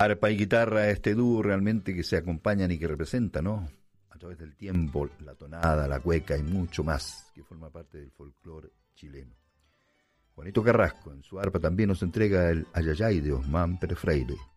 Arpa y guitarra, este dúo realmente que se acompañan y que representan, ¿no? A través del tiempo, la tonada, la cueca y mucho más que forma parte del folclore chileno. Juanito Carrasco en su arpa también nos entrega el Ayayay de Osman Pérez Freire.